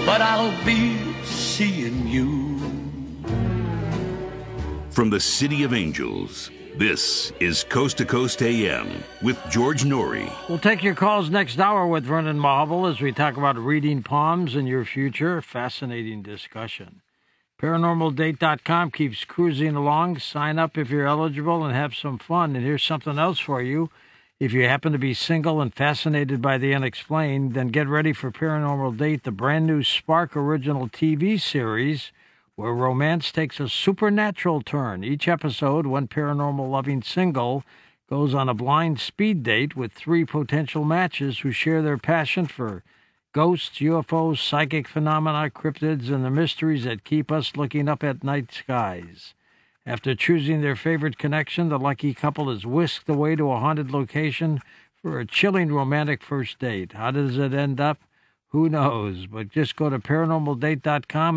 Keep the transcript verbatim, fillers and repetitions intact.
but I'll be seeing you. From the City of Angels, this is Coast to Coast A M with George Norrie. We'll take your calls next hour with Vernon Mahabal as we talk about reading palms and your future. Fascinating discussion. Paranormal Date dot com keeps cruising along. Sign up if you're eligible and have some fun. And here's something else for you. If you happen to be single and fascinated by the unexplained, then get ready for Paranormal Date, the brand new Spark original T V series where romance takes a supernatural turn. Each episode, one paranormal-loving single goes on a blind speed date with three potential matches who share their passion for ghosts, U F Os, psychic phenomena, cryptids, and the mysteries that keep us looking up at night skies. After choosing their favorite connection, the lucky couple is whisked away to a haunted location for a chilling romantic first date. How does it end up? Who knows? But just go to Paranormal Date dot com